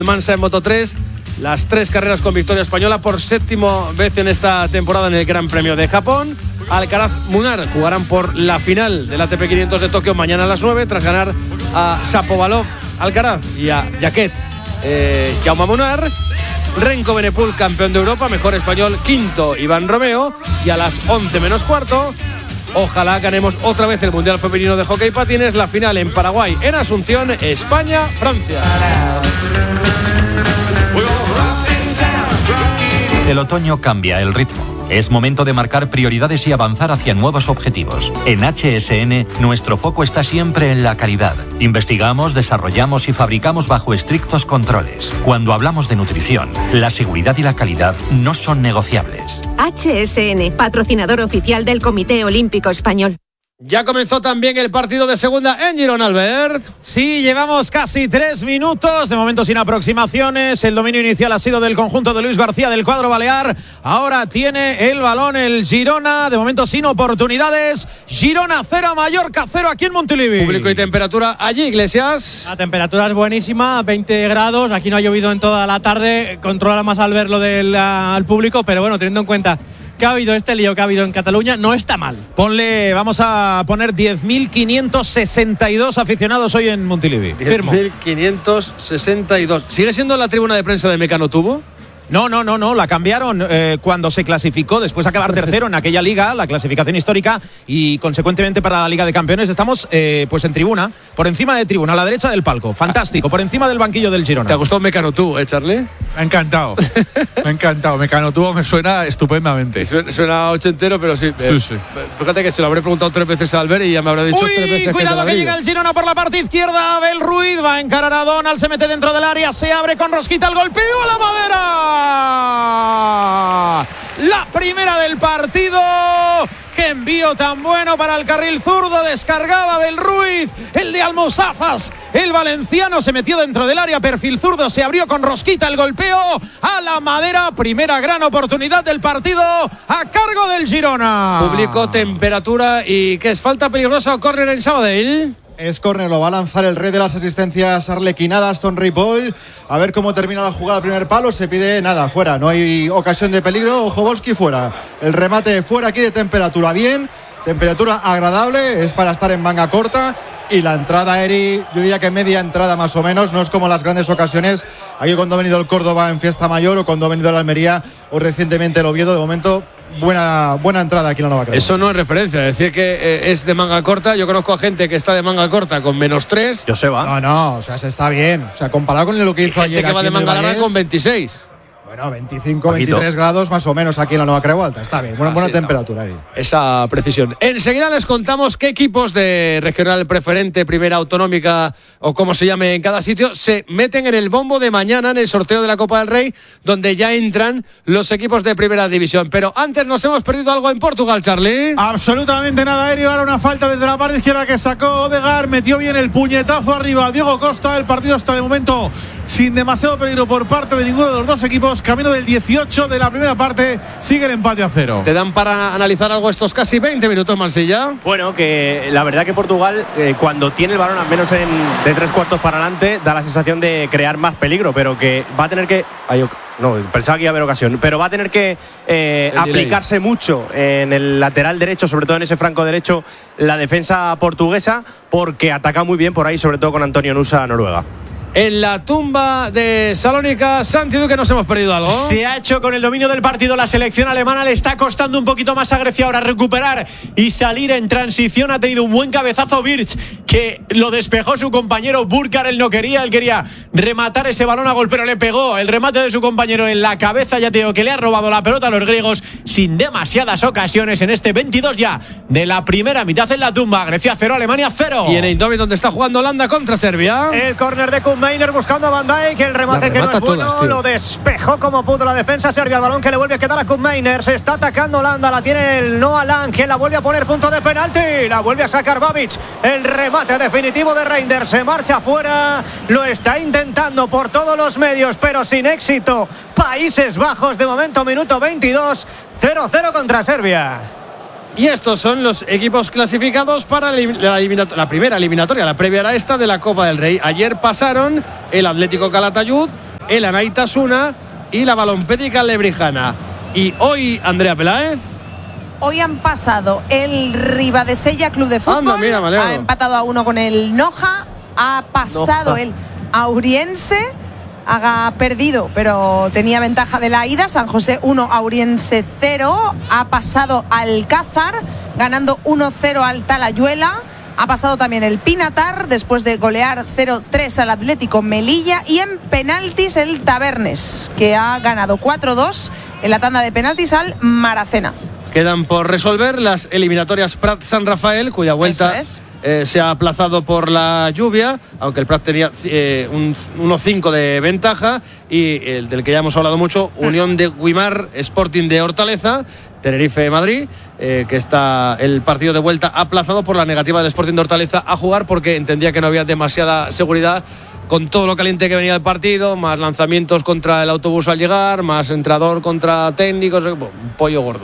Almansa en Moto3. Las 3 carreras con victoria española por 7ª vez en esta temporada en el Gran Premio de Japón. Alcaraz, Munar jugarán por la final del ATP 500 de Tokio mañana a las 9 tras ganar a Shapovalov, Alcaraz y a Jaquet, Jaume Munar. Renko Benepul, campeón de Europa, mejor español, quinto Iván Romeo. Y a las 11 menos cuarto, ojalá ganemos otra vez el Mundial Femenino de Hockey Patines, la final en Paraguay, en Asunción, España, Francia. El otoño cambia el ritmo. Es momento de marcar prioridades y avanzar hacia nuevos objetivos. En HSN, nuestro foco está siempre en la calidad. Investigamos, desarrollamos y fabricamos bajo estrictos controles. Cuando hablamos de nutrición, la seguridad y la calidad no son negociables. HSN, patrocinador oficial del Comité Olímpico Español. Ya comenzó también el partido de segunda en Girona, Albert. Sí, llevamos casi 3 minutos, de momento sin aproximaciones. El dominio inicial ha sido del conjunto de Luis García del cuadro balear. Ahora tiene el balón el Girona, de momento sin oportunidades. Girona 0, Mallorca 0 aquí en Montilivi. Público y temperatura allí, Iglesias. La temperatura es buenísima, 20 grados. Aquí no ha llovido en toda la tarde. Controla más al ver lo del público, pero bueno, teniendo en cuenta que ha habido este lío que ha habido en Cataluña, no está mal. Vamos a poner 10.562 aficionados hoy en Montilivi. 10.562. ¿Sigue siendo la tribuna de prensa de Mecano Tubo? No, la cambiaron cuando se clasificó, después de acabar tercero en aquella liga, la clasificación histórica, y consecuentemente para la Liga de Campeones estamos pues en tribuna, por encima de tribuna, a la derecha del palco, fantástico, por encima del banquillo del Girona. ¿Te ha gustado Mecano Tubo, Charlie? Me ha encantado, Mecano Tubo me suena estupendamente. Suena ochentero, pero sí. Sí. Fíjate que se lo habré preguntado 3 veces a Albert y ya me habrá dicho 3 veces. Cuidado que llega el Girona por la parte izquierda, Abel Ruiz va a encarar a Donald, se mete dentro del área, se abre con rosquita, el golpeo a la madera. La primera del partido. ¡Qué envío tan bueno para el carril zurdo! Descargaba Abel Ruiz, el de Almozafas. El valenciano se metió dentro del área, perfil zurdo, se abrió con rosquita, el golpeo a la madera. Primera gran oportunidad del partido a cargo del Girona. Público, temperatura y ¿qué es? ¿Falta peligrosa o córner en Sabadell? Es córner, lo va a lanzar el rey de las asistencias arlequinadas, Tom Ripoll. A ver cómo termina la jugada, primer palo, se pide nada, fuera, no hay ocasión de peligro, Ojovolski fuera. El remate fuera aquí de temperatura bien, temperatura agradable, es para estar en manga corta. Y la entrada, Eri, yo diría que media entrada más o menos, no es como las grandes ocasiones, aquí cuando ha venido el Córdoba en fiesta mayor o cuando ha venido el Almería o recientemente el Oviedo, de momento buena entrada aquí en la Nova Crema. Eso no es referencia, decir que es de manga corta. Yo conozco a gente que está de manga corta con -3. Joseba. No, o sea, se está bien, o sea, comparado con lo que hizo ayer que va de manga larga con 26. Bueno, 25, 23 grados más o menos aquí en la Nueva Creu Alta. Está bien, buena temperatura ahí. Esa precisión. Enseguida les contamos qué equipos de regional preferente, primera autonómica o como se llame en cada sitio, se meten en el bombo de mañana en el sorteo de la Copa del Rey, donde ya entran los equipos de primera división. Pero antes nos hemos perdido algo en Portugal, Charlie. Absolutamente nada, aéreo. Ahora una falta desde la parte izquierda que sacó Odegaard. Metió bien el puñetazo arriba Diego Costa. El partido está de momento sin demasiado peligro por parte de ninguno de los dos equipos. Camino del 18 de la primera parte, sigue el empate a 0. ¿Te dan para analizar algo estos casi 20 minutos, Mansilla? Bueno, que la verdad que Portugal, cuando tiene el balón al menos de 3/4 para adelante, da la sensación de crear más peligro, pero que va a tener que... No, pensaba que iba a haber ocasión, pero va a tener que aplicarse mucho en el lateral derecho, sobre todo en ese franco derecho, la defensa portuguesa, porque ataca muy bien por ahí, sobre todo con Antonio Nusa, Noruega. En la tumba de Salónica, Santi Duque, nos hemos perdido algo. Se ha hecho con el dominio del partido la selección alemana. Le está costando un poquito más a Grecia ahora recuperar y salir en transición. Ha tenido un buen cabezazo Birch, que lo despejó su compañero Burkar. Él no quería, él quería rematar ese balón a gol, pero le pegó el remate de su compañero en la cabeza. Ya te digo que le ha robado la pelota a los griegos sin demasiadas ocasiones en este 22 ya de la primera mitad en la tumba. Grecia 0, Alemania 0. Y en Eindhoven, donde está jugando Holanda contra Serbia. El córner de Meiner buscando a Van Dijk, el remate que no es bueno, todas, lo despejó como pudo la defensa serbia, el balón que le vuelve a quedar a Meiner, se está atacando Holanda, la tiene el Noah Lang, que la vuelve a poner punto de penalti, la vuelve a sacar Babic, el remate definitivo de Reinders, se marcha fuera, lo está intentando por todos los medios, pero sin éxito, Países Bajos de momento, minuto 22, 0-0 contra Serbia. Y estos son los equipos clasificados para la primera eliminatoria, la previa era esta de la Copa del Rey. Ayer pasaron el Atlético Calatayud, el Anaitasuna y la Balompédica Lebrijana. Y hoy, Andrea Peláez. Hoy han pasado el Ribadesella Club de Fútbol. Anda, mira, ha empatado a 1 con el Noja. Ha pasado el Auriense. Ha perdido, pero tenía ventaja de la ida. San José 1, Auriense 0. Ha pasado Alcázar, ganando 1-0 al Talayuela. Ha pasado también el Pinatar, después de golear 0-3 al Atlético Melilla. Y en penaltis el Tabernes, que ha ganado 4-2 en la tanda de penaltis al Maracena. Quedan por resolver las eliminatorias Prat-San Rafael, cuya vuelta se ha aplazado por la lluvia, aunque el Prat tenía un 1-5 de ventaja, y el del que ya hemos hablado mucho, Unión de Guimar, Sporting de Hortaleza, Tenerife-Madrid, que está el partido de vuelta aplazado por la negativa del Sporting de Hortaleza a jugar, porque entendía que no había demasiada seguridad con todo lo caliente que venía el partido, más lanzamientos contra el autobús al llegar, más entrenador contra técnicos, un pollo gordo.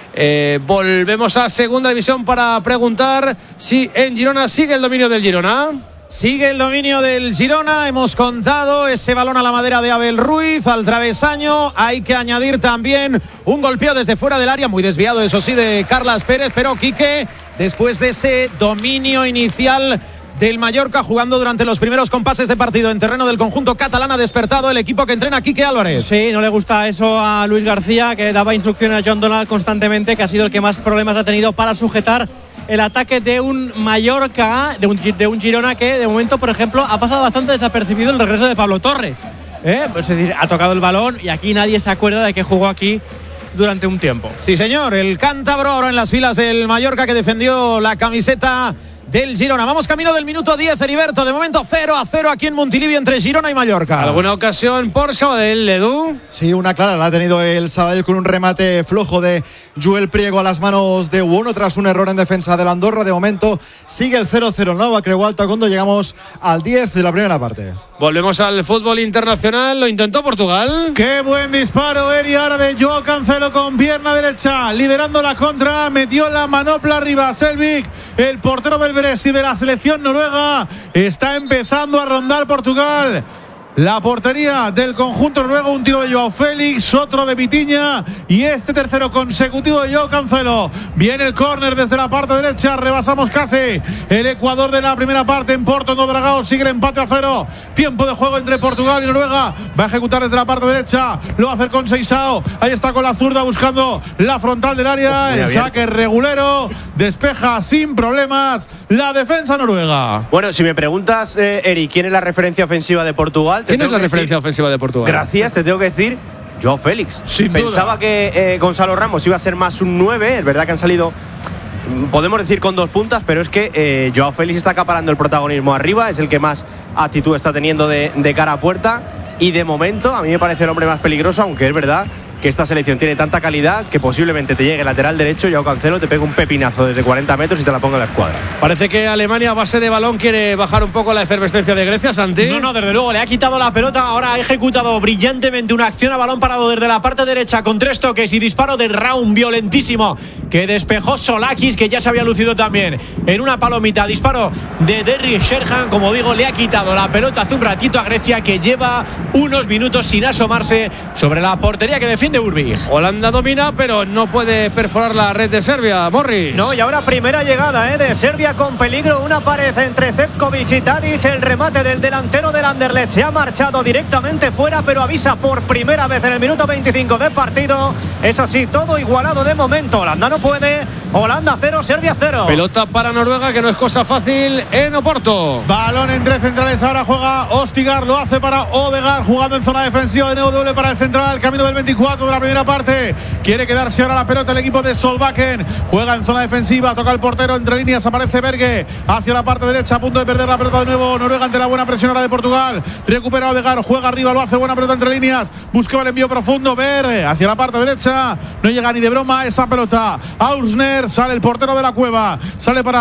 Volvemos a segunda división para preguntar si en Girona sigue el dominio del Girona. Sigue el dominio del Girona. Hemos contado ese balón a la madera de Abel Ruiz al travesaño. Hay que añadir también un golpeo desde fuera del área, muy desviado eso sí de Carlas Pérez, pero Quique, después de ese dominio inicial del Mallorca, jugando durante los primeros compases de partido en terreno del conjunto catalán, ha despertado el equipo que entrena Quique Álvarez. Sí, no le gusta eso a Luis García, que daba instrucciones a John Donald constantemente, que ha sido el que más problemas ha tenido para sujetar el ataque de un Mallorca, de un Girona que de momento, por ejemplo, ha pasado bastante desapercibido el regreso de Pablo Torre. Pues es decir, ha tocado el balón y aquí nadie se acuerda de que jugó aquí durante un tiempo. Sí, señor, el cántabro ahora en las filas del Mallorca, que defendió la camiseta del Girona. Vamos camino del minuto 10, Heriberto. De momento 0-0 aquí en Montilivi entre Girona y Mallorca. ¿Alguna ocasión por Sabadell, Edu? Sí, una clara la ha tenido el Sabadell con un remate flojo de Joel Priego a las manos de Uono tras un error en defensa del Andorra. De momento sigue el 0-0 Nova Creu Alta cuando llegamos al 10 de la primera parte. Volvemos al fútbol internacional. Lo intentó Portugal. Qué buen disparo, Eri, ahora de Joao Cancelo con pierna derecha, liderando la contra, metió la manopla arriba. Selvik, el portero del Brest y de la selección noruega, está empezando a rondar Portugal la portería del conjunto noruego. Un tiro de Joao Félix, otro de Vitinha y este tercero consecutivo de Joao Cancelo. Viene el córner desde la parte derecha, rebasamos casi el Ecuador de la primera parte en Porto no Dragao. Sigue el empate a 0, tiempo de juego entre Portugal y Noruega. Va a ejecutar desde la parte derecha, lo va a hacer con Seixao, ahí está con la zurda buscando la frontal del área. El saque regulero, despeja sin problemas la defensa noruega. Bueno, si me preguntas, Eri, ¿quién es la referencia ofensiva de Portugal? ¿Quién es la referencia ofensiva de Portugal? Gracias, te tengo que decir, Joao Félix. Pensaba que Gonzalo Ramos iba a ser más un 9. Es verdad que han salido, podemos decir, con 2 puntas, pero es que Joao Félix está acaparando el protagonismo arriba. Es el que más actitud está teniendo de cara a puerta. Y de momento a mí me parece el hombre más peligroso, aunque es verdad que esta selección tiene tanta calidad que posiblemente te llegue el lateral derecho, Joao Cancelo te pega un pepinazo desde 40 metros y te la ponga en la escuadra. Parece que Alemania a base de balón quiere bajar un poco la efervescencia de Grecia, Santi. No, desde luego, le ha quitado la pelota, ahora ha ejecutado brillantemente una acción a balón parado desde la parte derecha con 3 toques y disparo de Raum violentísimo que despejó Solakis, que ya se había lucido también en una palomita. Disparo de Derry Sherhan, como digo, le ha quitado la pelota hace un ratito a Grecia, que lleva unos minutos sin asomarse sobre la portería que defiende Urbig. Holanda domina, pero no puede perforar la red de Serbia, Morris. No, y ahora primera llegada de Serbia con peligro, una pared entre Zečkovic y Tadic. El remate del delantero del Anderlecht se ha marchado directamente fuera, pero avisa por primera vez en el minuto 25 de partido. Es así, todo igualado de momento. Holanda no puede, Holanda 0, Serbia 0. Pelota para Noruega, que no es cosa fácil en Oporto. Balón entre centrales, ahora juega Ostigar, lo hace para Odegaard, jugando en zona defensiva, de nuevo doble para el central, camino del 24 de la primera parte. Quiere quedarse ahora la pelota el equipo de Solbakken, juega en zona defensiva, toca el portero, entre líneas aparece Berge, hacia la parte derecha, a punto de perder la pelota de nuevo Noruega ante la buena presión ahora de Portugal. Recupera Odegaard, juega arriba, lo hace, buena pelota entre líneas, buscaba el envío profundo, Berge hacia la parte derecha, no llega ni de broma esa pelota. Aursner, sale el portero de la Cueva, sale para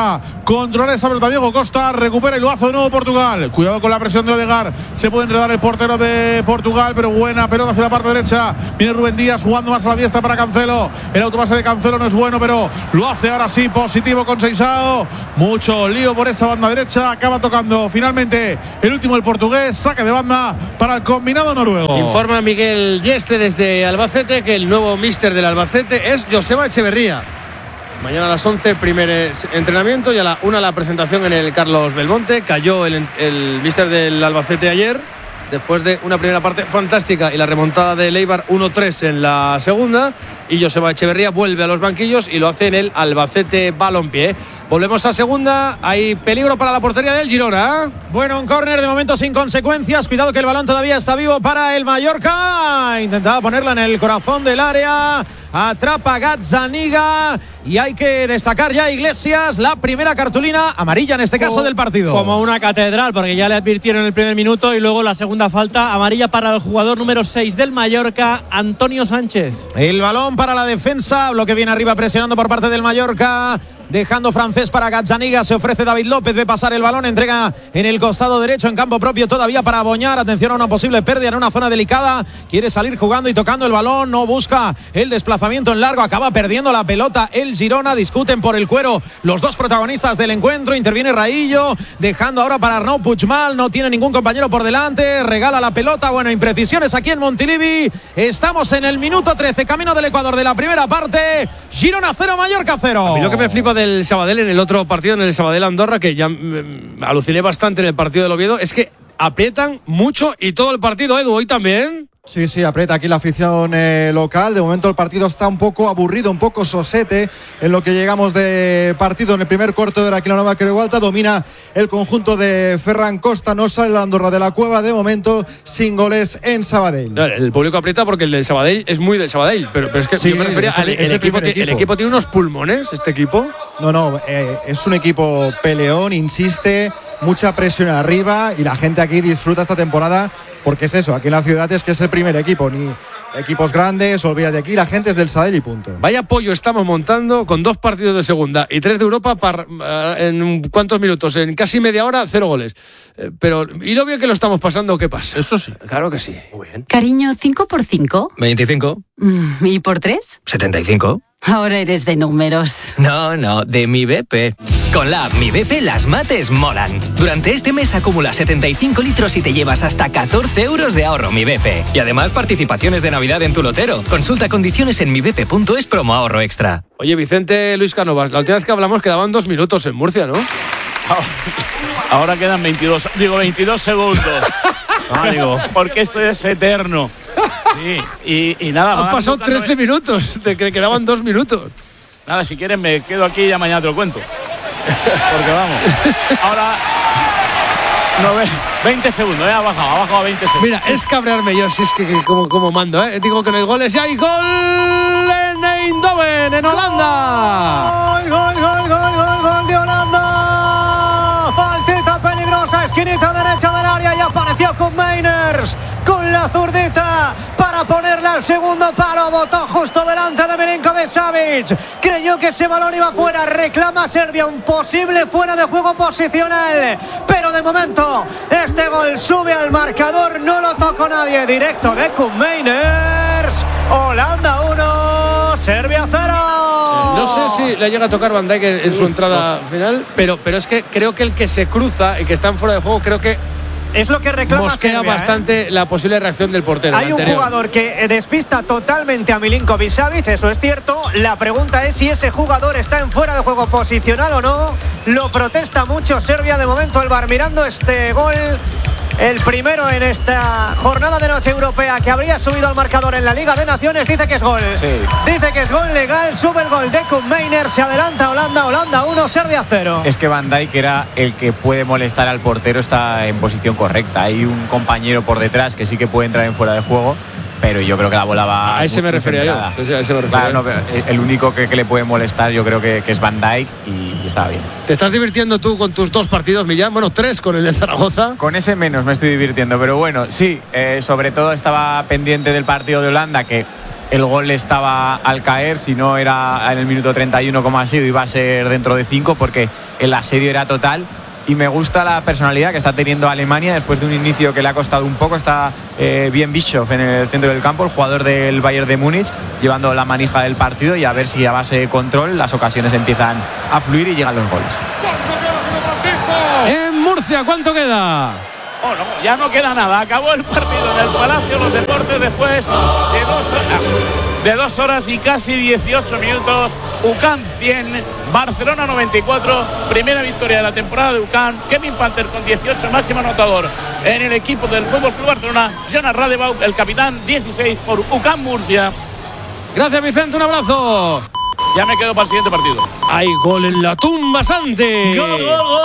controlar esa pelota. Diego Costa recupera y lo hace de nuevo Portugal. Cuidado con la presión de Odegaard. Se puede enredar el portero de Portugal, pero buena pelota hacia la parte derecha. Viene Rubén Díaz jugando más a la diestra para Cancelo. El autopase de Cancelo no es bueno, pero lo hace ahora sí positivo con Seixao. Mucho lío por esa banda derecha. Acaba tocando finalmente el último, el portugués. Saque de banda para el combinado noruego. Informa Miguel Yeste desde Albacete que el nuevo míster del Albacete es Joseba Echeverría. Mañana a las 11 primer entrenamiento y a la 1 la presentación en el Carlos Belmonte. Cayó el míster del Albacete ayer después de una primera parte fantástica y la remontada de Eibar 1-3 en la segunda, y Joseba Echeverría vuelve a los banquillos y lo hace en el Albacete Balompié. Volvemos a segunda, hay peligro para la portería del Girona, ¿eh? Bueno, un córner de momento sin consecuencias. Cuidado que el balón todavía está vivo para el Mallorca. Intentaba ponerla en el corazón del área. Atrapa Gazzaniga. Y hay que destacar ya Iglesias, la primera cartulina amarilla en este caso del partido. Como una catedral, porque ya le advirtieron en el primer minuto y luego la segunda falta amarilla para el jugador número 6 del Mallorca, Antonio Sánchez. El balón para la defensa, bloque bien arriba presionando por parte del Mallorca. Dejando francés para Gazzaniga, se ofrece David López, ve pasar el balón, entrega en el costado derecho en campo propio todavía para Boñar. Atención a una posible pérdida en una zona delicada, quiere salir jugando y tocando el balón, no busca el desplazamiento en largo, acaba perdiendo la pelota el Girona. Discuten por el cuero los dos protagonistas del encuentro, interviene Raillo, dejando ahora para Arnau Puigmal, no tiene ningún compañero por delante, regala la pelota. Bueno, imprecisiones aquí en Montilivi. Estamos en el minuto 13, camino del Ecuador de la primera parte. Girona 0, Mallorca 0. A mí lo que me flipa del Sabadell en el otro partido, en el Sabadell Andorra, que ya aluciné bastante en el partido del Oviedo, es que aprietan mucho y todo el partido, Edu, hoy también. Sí, aprieta aquí la afición local. De momento el partido está un poco aburrido, un poco sosete en lo que llegamos de partido. En el primer cuarto de la Nova Creualta domina el conjunto de Ferran Costa. No sale la Andorra de la cueva de momento, sin goles en Sabadell. El público aprieta porque el del Sabadell es muy del Sabadell, pero es que sí, yo me refería el equipo tiene unos pulmones, este equipo. No, es un equipo peleón, insiste, mucha presión arriba y la gente aquí disfruta esta temporada. Porque es eso, aquí en la ciudad es que es el primer equipo, ni equipos grandes, olvídate de aquí, la gente es del Sabadell y punto. Vaya pollo estamos montando con 2 partidos de segunda y 3 de Europa en ¿cuántos minutos? En casi media hora, 0 goles. Pero, ¿y lo bien que lo estamos pasando? ¿Qué pasa? Eso sí. Claro que sí. Muy bien. Cariño, ¿5 por 5? 25. ¿Y por 3? 75. Ahora eres de números. No, de Mi BP. Con la app Mi BP las mates molan. Durante este mes acumula 75 litros y te llevas hasta 14 euros de ahorro Mi BP. Y además participaciones de Navidad en tu lotero. Consulta condiciones en mibp.es promo ahorro extra. Oye, Vicente Luis Cánovas, la última vez que hablamos quedaban 2 minutos en Murcia, ¿no? Ahora quedan 22 segundos. Porque esto es eterno. Sí, y nada. Han pasado 13 minutos, de que quedaban 2 minutos. Nada, si quieres me quedo aquí y ya mañana te lo cuento. Porque vamos. Ahora 20 segundos, ha bajado a 20 segundos. Mira, es cabrearme yo, si es que como mando, ¿eh? Digo que no hay goles y hay gol en Eindhoven, en Holanda. Gol de Holanda. Faltita peligrosa, esquinita derecha del área y apareció con Meiners con la zurdita para ponerle al segundo palo. Botó justo delante de Milinković-Savić. Creyó que ese balón iba fuera. Reclama Serbia un posible fuera de juego posicional. Pero de momento este gol sube al marcador. No lo tocó nadie. Directo de Koen Meiners. Holanda 1, Serbia 0. No sé si le llega a tocar Van Dijk en su entrada final, pero es que creo que el que se cruza y que está en fuera de juego, creo que es lo que reclama mosquea Serbia, bastante la posible reacción del portero. Hay un jugador que despista totalmente a Milinković-Savić, eso es cierto. La pregunta es si ese jugador está en fuera de juego posicional o no. Lo protesta mucho Serbia. De momento el VAR mirando este gol, el primero en esta jornada de noche europea, que habría subido al marcador en la Liga de Naciones. Dice que es gol. Sí. Dice que es gol legal. Sube el gol de Koen Meiners. Se adelanta Holanda 1, Serbia 0. Es que Van Dijk era el que puede molestar al portero, está en posición correcta. Hay un compañero por detrás que sí que puede entrar en fuera de juego, pero yo creo que la bola va. A ese me refería yo. Claro, no, el único que le puede molestar yo creo que es Van Dijk y está bien. ¿Te estás divirtiendo tú con tus 2 partidos, Millán? Bueno, 3 con el de Zaragoza. Con ese menos me estoy divirtiendo, pero bueno, sí, sobre todo estaba pendiente del partido de Holanda, que el gol estaba al caer, si no era en el minuto 31 como ha sido, iba a ser dentro de 5 porque el asedio era total. Y me gusta la personalidad que está teniendo Alemania después de un inicio que le ha costado un poco. Está bien Bischoff en el centro del campo, el jugador del Bayern de Múnich, llevando la manija del partido, y a ver si a base de control las ocasiones empiezan a fluir y llegan los goles. En Murcia, ¿cuánto queda? Oh, no, ya no queda nada. Acabó el partido en el Palacio de los Deportes después de 2 horas y casi 18 minutos. UCAM 100, Barcelona 94, primera victoria de la temporada de UCAM. Kevin Panther con 18, máximo anotador en el equipo del FC Barcelona. Jonas Radebau, el capitán, 16 por UCAM Murcia. Gracias, Vicente, un abrazo. Ya me quedo para el siguiente partido. Hay gol en la tumba, Santi. Gol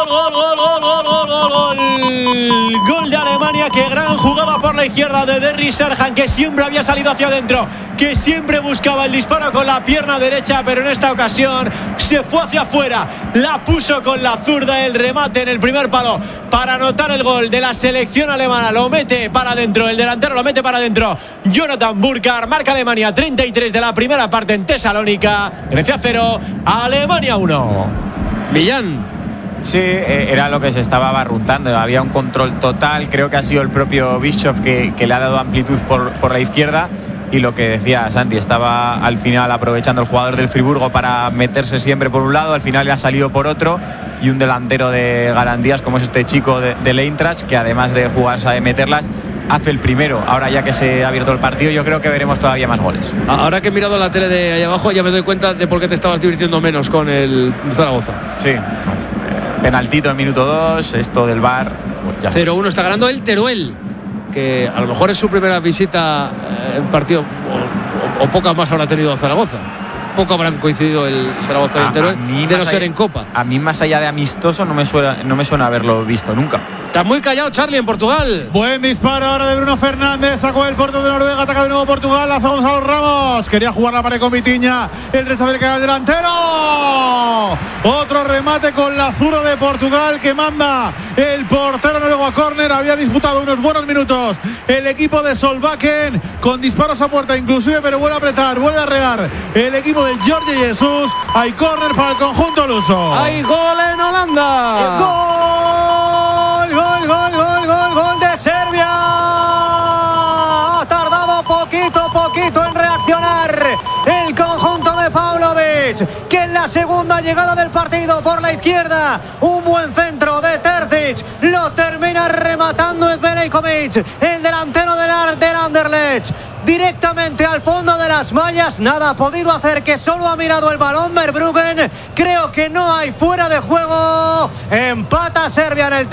de Alemania. Qué gran jugada por la izquierda de Derry Serhan, que siempre había salido hacia adentro, que siempre buscaba el disparo con la pierna derecha, pero en esta ocasión se fue hacia afuera, la puso con la zurda, el remate en el primer palo para anotar el gol de la selección alemana. Lo mete para adentro, el delantero lo mete para adentro. Jonathan Burkhardt. Marca Alemania 33 de la primera parte en Tesalónica. Grecia 0, Alemania 1. Millán. Sí, era lo que se estaba barruntando. Había un control total. Creo que ha sido el propio Bischoff que le ha dado amplitud por la izquierda. Y lo que decía Santi, estaba al final aprovechando el jugador del Friburgo para meterse siempre por un lado. Al final le ha salido por otro. Y un delantero de garantías como es este chico del Eintracht, que además de jugar sabe meterlas, hace el primero. Ahora ya que se ha abierto el partido, yo creo que veremos todavía más goles. Ahora que he mirado la tele de ahí abajo, ya me doy cuenta de por qué te estabas divirtiendo menos con el Zaragoza. Sí, penaltito en minuto 2, esto del VAR. Pues 0-1 está ganando el Teruel, que a lo mejor es su primera visita en partido, o pocas más habrá tenido Zaragoza. Poco habrán coincidido el Zaragoza y el Teruel, de no ser en Copa. A mí, más allá de amistoso, no me suena haberlo visto nunca. Está muy callado Charlie en Portugal. Buen disparo ahora de Bruno Fernández. Sacó el portero de Noruega. Ataca de nuevo Portugal. Hace Gonzalo Ramos. Quería jugar la pared con Vitinha. El rechazo del delantero. Otro remate con la zurda de Portugal que manda el portero noruego a córner. Había disputado unos buenos minutos el equipo de Solbakken con disparos a puerta inclusive, pero vuelve a apretar, vuelve a regar el equipo de Jorge Jesús. Hay córner para el conjunto luso. Hay gol en Holanda. Gol de Serbia. Ha tardado poquito en reaccionar el conjunto de Pavlovic, que en la segunda llegada del partido por la izquierda, un buen centro de Terzic, lo termina rematando Zverekovic, el delantero del Anderlecht, directamente al fondo de las mallas. Nada ha podido hacer, que solo ha mirado el balón Verbruggen. Creo que no hay fuera de juego. Empata Serbia en el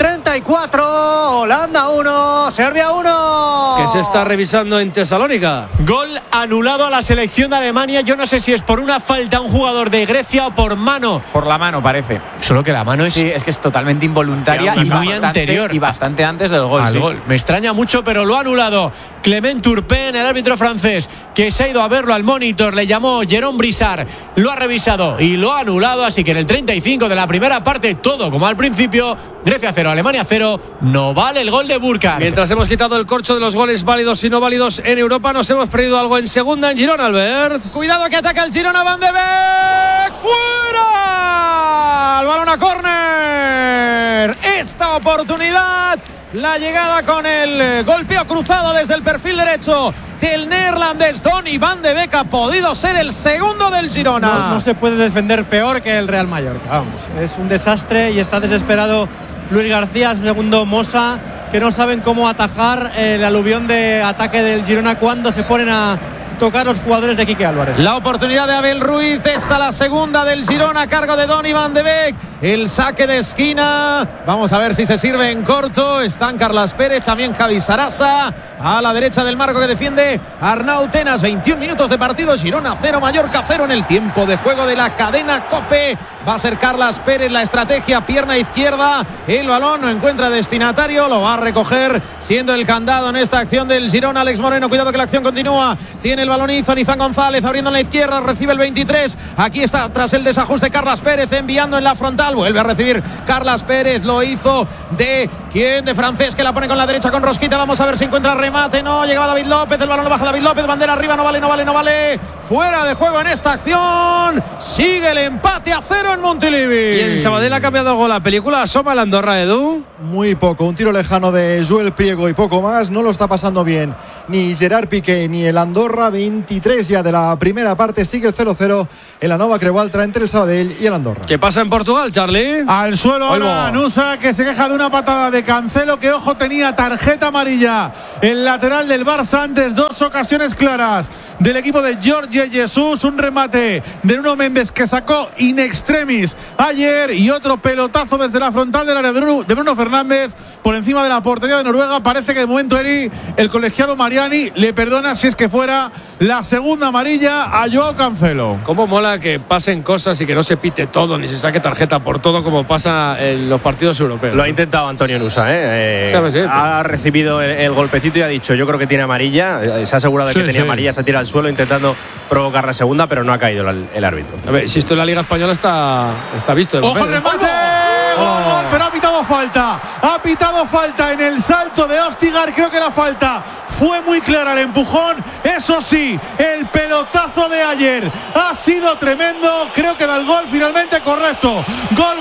34. Holanda 1, Serbia 1. Que se está revisando en Tesalónica. Gol anulado a la selección de Alemania. Yo no sé si es por una falta a un jugador de Grecia o por mano. Por la mano parece. Solo que la mano es... Sí, es que es totalmente involuntaria y muy anterior. Y bastante antes del gol. Al gol. Me extraña mucho, pero lo ha anulado Clement Turpin, el árbitro francés, que se ha ido a verlo al monitor. Le llamó Jérôme Brissard, lo ha revisado y lo ha anulado. Así que en el 35 de la primera parte, todo como al principio. Grecia 0, Alemania 0. No vale el gol de Burkhardt. Mientras hemos quitado el corcho de los goles válidos y no válidos en Europa, nos hemos perdido algo en segunda en Girona, Albert. Cuidado que ataca el Girona, Van de Beek. ¡Fuera! El balón a córner. Esta oportunidad, la llegada con el golpeo cruzado desde el perfil derecho del neerlandés Donny Van de Beek ha podido ser el segundo del Girona. No se puede defender peor que el Real Mallorca. Vamos, es un desastre y está desesperado Luis García, su segundo Mosa, que no saben cómo atajar el aluvión de ataque del Girona cuando se ponen a tocar los jugadores de Quique Álvarez. La oportunidad de Abel Ruiz, esta la segunda del Girona a cargo de Donny Van de Beek. El saque de esquina, vamos a ver si se sirve en corto. Están Carlas Pérez, también Javi Sarasa a la derecha del marco que defiende Arnau Tenas. 21 minutos de partido, Girona 0, Mallorca 0 en el tiempo de juego de la cadena COPE. Va a ser Carlas Pérez la estrategia, pierna izquierda, el balón no encuentra destinatario, lo va a recoger siendo el candado en esta acción del Girona. Alex Moreno, cuidado que la acción continúa, tiene el balón Izan González abriendo en la izquierda, recibe el 23, aquí está tras el desajuste Carlas Pérez enviando en la frontal, vuelve a recibir Carlas Pérez, lo hizo de ¿Quién de francés que la pone con la derecha con Rosquita? Vamos a ver si encuentra remate. No, llegaba David López. El balón lo baja David López. Bandera arriba. No vale. Fuera de juego en esta acción. Sigue el empate a 0 en Montilivi. Y en Sabadell ha cambiado algo la película. Asoma el Andorra, Edu. Muy poco. Un tiro lejano de Joel Priego y poco más. No lo está pasando bien ni Gerard Piqué ni el Andorra. 23 ya de la primera parte. Sigue el 0-0 en la Nova Creu Alta entre el Sabadell y el Andorra. ¿Qué pasa en Portugal, Charlie? Al suelo ahora Nusa, que se queja de una patada de Cancelo, que ojo, tenía tarjeta amarilla. El lateral del Barça antes, 2 ocasiones claras del equipo de Jorge Jesús. Un remate de Nuno Méndez que sacó in extremis ayer, y otro pelotazo desde la frontal del área de Bruno Fernández por encima de la portería de Noruega. Parece que de momento el colegiado Mariani le perdona, si es que fuera, la segunda amarilla a Joao Cancelo. Cómo mola que pasen cosas y que no se pite todo ni se saque tarjeta por todo, como pasa en los partidos europeos. Lo ha intentado Antonio Nusa, ha recibido el golpecito y ha dicho: yo creo que tiene amarilla. Se ha asegurado de que tenía amarilla, se tira al suelo intentando provocar la segunda, pero no ha caído el árbitro. A ver, si esto en la Liga Española está visto. ¡Ojo el remate! Gol, pero ha pitado falta en el salto de Ostigar. Creo que la falta fue muy clara, el empujón. Eso sí, el pelotazo de ayer ha sido tremendo. Creo que da el gol finalmente correcto. Gol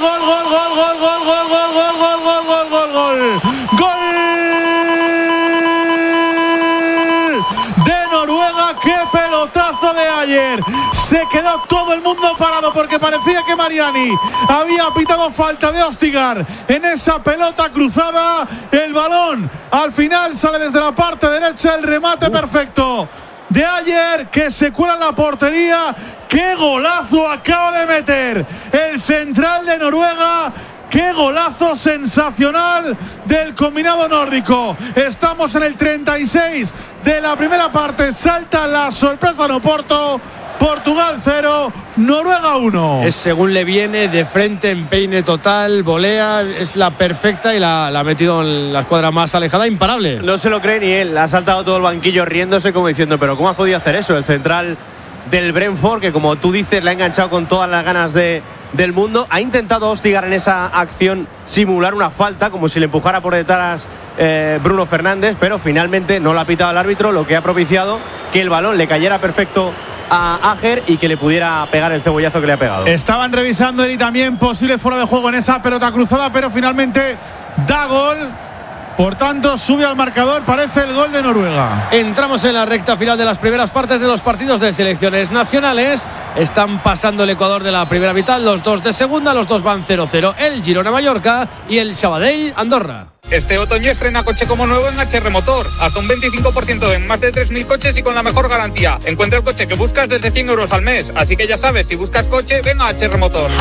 de Noruega. ¡Qué pelotazo de ayer! Se quedó todo el mundo parado porque parecía que Mariani había pitado falta de Ostigar en esa pelota cruzada. El balón al final sale desde la parte derecha. El remate perfecto de ayer, que se cuela en la portería. ¡Qué golazo acaba de meter el central de Noruega! ¡Qué golazo sensacional del combinado nórdico! Estamos en el 36 de la primera parte. Salta la sorpresa en Oporto. Portugal 0, Noruega 1. Es según le viene, de frente, empeine total, volea, es la perfecta y la ha metido en la escuadra más alejada, imparable. No se lo cree ni él, ha saltado todo el banquillo riéndose como diciendo: pero ¿cómo has podido hacer eso? El central del Brentford, que como tú dices, le ha enganchado con todas las ganas del mundo. Ha intentado Ostigar en esa acción simular una falta, como si le empujara por detrás Bruno Fernández, pero finalmente no lo ha pitado el árbitro, lo que ha propiciado que el balón le cayera perfecto a Ager y que le pudiera pegar el cebollazo que le ha pegado. Estaban revisando él y también posible fuera de juego en esa pelota cruzada, pero finalmente da gol. Por tanto, sube al marcador, parece el gol de Noruega. Entramos en la recta final de las primeras partes de los partidos de selecciones nacionales. Están pasando el Ecuador de la primera mitad, los dos de segunda, los dos van 0-0. El Girona-Mallorca y el Sabadell-Andorra. Este otoño estrena coche como nuevo en HR Motor. Hasta un 25% en más de 3.000 coches y con la mejor garantía. Encuentra el coche que buscas desde 100 euros al mes. Así que ya sabes, si buscas coche, ven a HR Motor.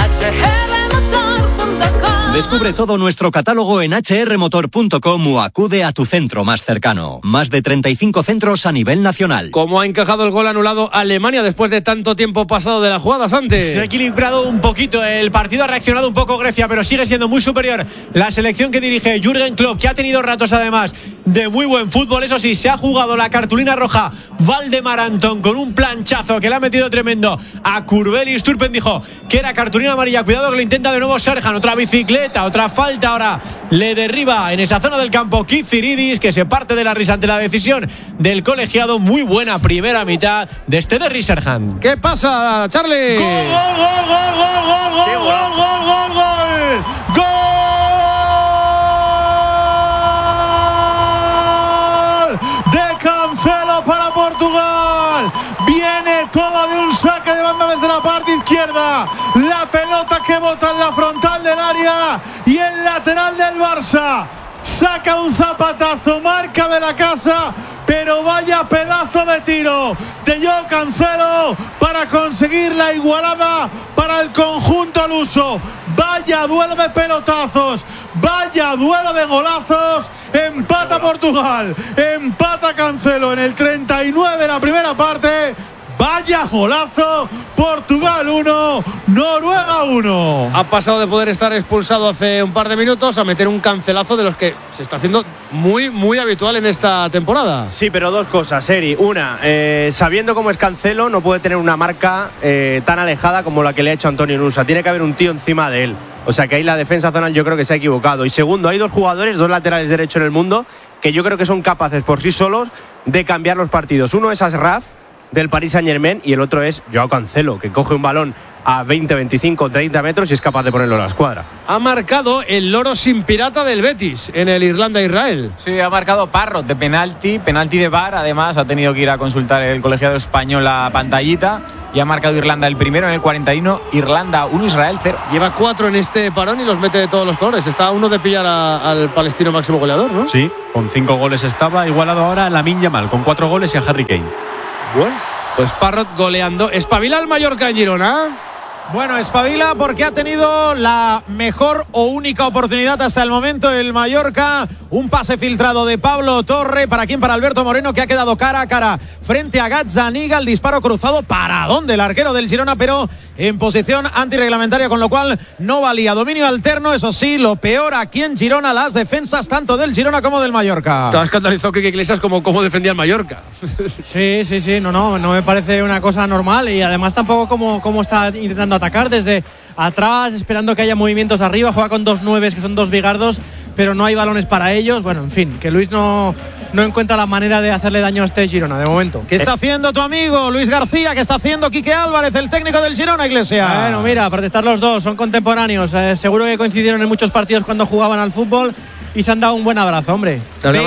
Descubre todo nuestro catálogo en hrmotor.com o acude a tu centro más cercano. Más de 35 centros a nivel nacional. ¿Cómo ha encajado el gol anulado Alemania después de tanto tiempo pasado de la jugada, Santi? Se ha equilibrado un poquito el partido, ha reaccionado un poco Grecia, pero sigue siendo muy superior la selección que dirige Jürgen Klopp, que ha tenido ratos además de muy buen fútbol. Eso sí, se ha jugado la cartulina roja Valdemar Antón con un planchazo que le ha metido tremendo a Kurbelis. Turpen dijo que era cartulina amarilla. Cuidado que lo intenta de nuevo Serjan. Otra bicicleta, otra falta. Ahora le derriba en esa zona del campo Kiziridis, que se parte de la risa ante la decisión del colegiado. Muy buena primera mitad de este Derry Serjan. ¿Qué pasa, Charlie? ¡Gol, gol! Cancelo para Portugal. Viene todo de un saque de banda desde la parte izquierda. La pelota que bota en la frontal del área y el lateral del Barça saca un zapatazo, marca de la casa, pero vaya pedazo de tiro de Joao Cancelo para conseguir la igualada para el conjunto luso. Vaya duelo de pelotazos, vaya duelo de golazos. Empata Portugal, empata Cancelo en el 39 de la primera parte. Vaya golazo. Portugal 1, Noruega 1. Ha pasado de poder estar expulsado hace un par de minutos a meter un cancelazo de los que se está haciendo muy, muy habitual en esta temporada. Sí, pero dos cosas, Eri. Una, sabiendo cómo es Cancelo, no puede tener una marca tan alejada como la que le ha hecho Antonio Nusa. Tiene que haber un tío encima de él. O sea que ahí la defensa zonal yo creo que se ha equivocado. Y segundo, hay dos jugadores, dos laterales derechos en el mundo, que yo creo que son capaces por sí solos de cambiar los partidos. Uno es Ashraf, del Paris Saint-Germain, y el otro es Joao Cancelo, que coge un balón a 20, 25, 30 metros y es capaz de ponerlo a la escuadra. Ha marcado el loro sin pirata del Betis en el Irlanda-Israel. Sí, ha marcado Parrot de penalti de VAR. Además, ha tenido que ir a consultar el colegiado español la pantallita. Y ha marcado Irlanda el primero en el 41. Irlanda 1, Israel 0. Lleva 4 en este parón y los mete de todos los colores. Está a uno de pillar al palestino máximo goleador, ¿no? Sí, con 5 goles estaba. Igualado ahora a Lamine Yamal con 4 goles y a Harry Kane. Bueno, pues Parrot goleando. ¿Espabila el Mallorca en Girona? Bueno, espabila porque ha tenido la mejor o única oportunidad hasta el momento el Mallorca. Un pase filtrado de Pablo Torre. ¿Para quién? Para Alberto Moreno, que ha quedado cara a cara frente a Gazzaniga. El disparo cruzado para dónde el arquero del Girona, pero en posición antirreglamentaria, con lo cual no valía. Dominio alterno, eso sí, lo peor aquí en Girona, las defensas tanto del Girona como del Mallorca. Estaba escandalizado Quique Iglesias como defendía el Mallorca. Sí, no me parece una cosa normal, y además tampoco como está intentando atacar desde atrás, esperando que haya movimientos arriba. Juega con 2 9s, que son 2 bigardos, pero no hay balones para ellos. Bueno, en fin, que Luis no encuentra la manera de hacerle daño a este Girona de momento. ¿Qué está haciendo tu amigo Luis García? ¿Qué está haciendo Quique Álvarez, el técnico del Girona, Iglesias? Bueno, mira, para estar los dos, son contemporáneos. Seguro que coincidieron en muchos partidos cuando jugaban al fútbol y se han dado un buen abrazo, hombre.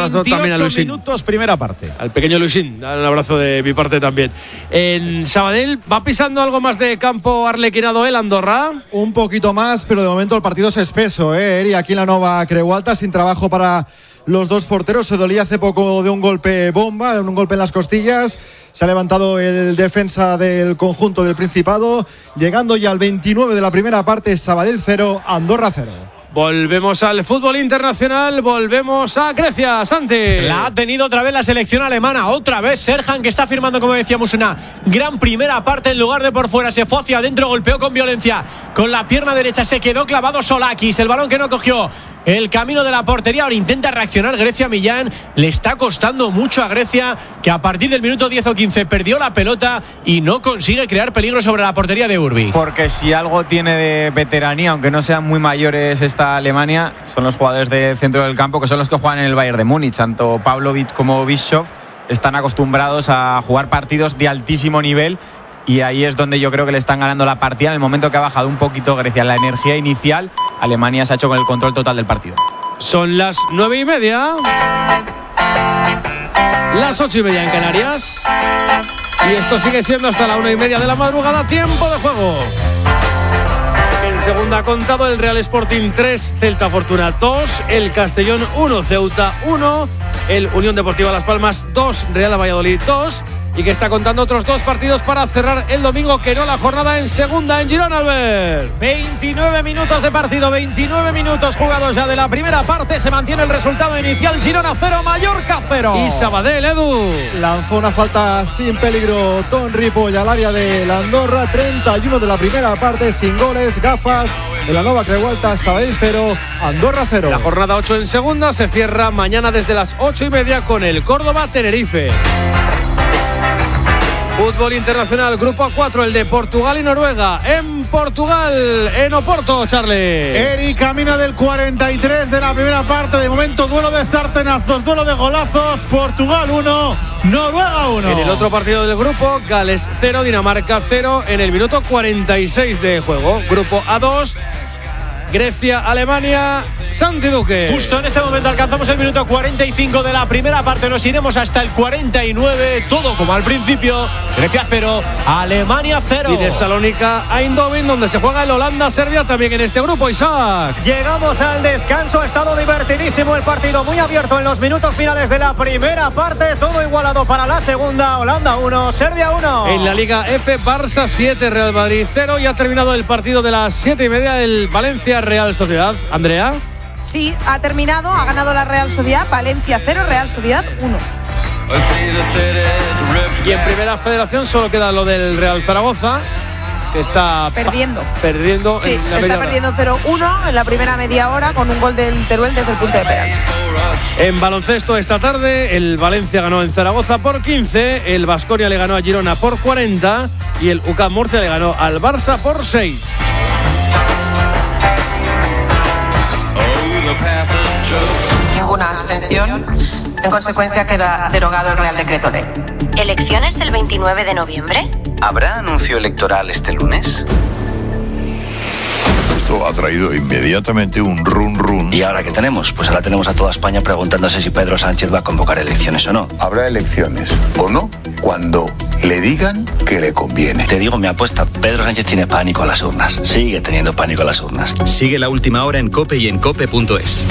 28 minutos, primera parte. Al pequeño Luisín, un abrazo de mi parte también. En Sabadell, ¿va pisando algo más de campo arlequinado el Andorra? Un poquito más, pero de momento el partido es espeso, Eri, aquí en la Nova Creu Alta, sin trabajo para los dos porteros. Se dolía hace poco de un golpe bomba, un golpe en las costillas. Se ha levantado el defensa del conjunto del Principado, llegando ya al 29 de la primera parte. Sabadell 0, Andorra 0. Volvemos al fútbol internacional, volvemos a Grecia, Santi. La ha tenido otra vez la selección alemana, otra vez Serhan, que está firmando, como decíamos, una gran primera parte. En lugar de por fuera, se fue hacia adentro, golpeó con violencia con la pierna derecha, se quedó clavado Solakis, el balón que no cogió el camino de la portería. Ahora intenta reaccionar Grecia. Millán, le está costando mucho a Grecia, que a partir del minuto 10 o 15 perdió la pelota y no consigue crear peligro sobre la portería de Urbi. Porque si algo tiene de veteranía, aunque no sean muy mayores esta Alemania, son los jugadores de centro del campo, que son los que juegan en el Bayern de Múnich. Tanto Pavlovic como Bischoff están acostumbrados a jugar partidos de altísimo nivel, y ahí es donde yo creo que le están ganando la partida. En el momento que ha bajado un poquito Grecia la energía inicial, Alemania se ha hecho con el control total del partido. Son las 9:30, las 8:30 en Canarias, y esto sigue siendo hasta la 1:30 de la madrugada. Tiempo de juego. En segunda ha contado el Real Sporting 3, Celta Fortuna 2, el Castellón 1, Ceuta 1, el Unión Deportiva Las Palmas 2, Real Valladolid 2, y que está contando otros 2 partidos para cerrar el domingo, que no la jornada en segunda en Girona, Albert. 29 minutos de partido, 29 minutos jugados ya de la primera parte. Se mantiene el resultado inicial: Girona 0, Mallorca 0. Y Sabadell, Edu. Lanzó una falta sin peligro Ton Ripoll al área de la Andorra. 31 de la primera parte, sin goles. Gafas en la Nova Creu Alta. Sabadell 0, Andorra 0. La jornada 8 en segunda se cierra mañana desde las 8:30 con el Córdoba-Tenerife. Fútbol internacional, grupo A4, el de Portugal y Noruega. En Portugal, en Oporto, Charlie. Eri, camino del 43 de la primera parte. De momento, duelo de sartenazos, duelo de golazos. Portugal 1, Noruega 1. En el otro partido del grupo, Gales 0, Dinamarca 0, en el minuto 46 de juego. Grupo A2, Grecia, Alemania, Santi Duque. Justo en este momento alcanzamos el minuto 45 de la primera parte. Nos iremos hasta el 49. Todo como al principio. Grecia 0, Alemania 0. Y de Salónica a Eindhoven, donde se juega el Holanda-Serbia también en este grupo, Isaac. Llegamos al descanso. Ha estado divertidísimo el partido, muy abierto en los minutos finales de la primera parte. Todo igualado para la segunda. Holanda 1, Serbia 1. En la Liga F, Barça 7, Real Madrid 0. Y ha terminado el partido de las 7:30, el Valencia-Real Sociedad. Andrea. Sí, ha terminado, ha ganado la Real Sociedad. Valencia 0, Real Sociedad 1. Y en Primera Federación solo queda lo del Real Zaragoza, que está perdiendo. Sí, está perdiendo 0-1 en la primera media hora con un gol del Teruel desde el punto de penalti. En baloncesto esta tarde, el Valencia ganó en Zaragoza por 15, el Baskonia le ganó a Girona por 40 y el UCAM Murcia le ganó al Barça por 6. Ninguna abstención. En consecuencia, queda derogado el Real Decreto Ley. ¿Elecciones el 29 de noviembre? ¿Habrá anuncio electoral este lunes? Esto ha traído inmediatamente un run. ¿Y ahora qué tenemos? Pues ahora tenemos a toda España preguntándose si Pedro Sánchez va a convocar elecciones o no. Habrá elecciones o no cuando le digan que le conviene. Te digo mi apuesta, Pedro Sánchez tiene pánico a las urnas. Sigue teniendo pánico a las urnas. Sigue La Última Hora en COPE y en COPE.es.